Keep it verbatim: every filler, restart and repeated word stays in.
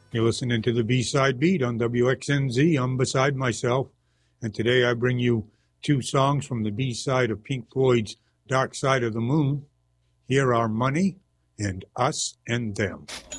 You're listening to the B-Side Beat on W X N Z. I'm Beside Myself, and today I bring you two songs from the B-side of Pink Floyd's Dark Side of the Moon. Here are Money and Us and Them.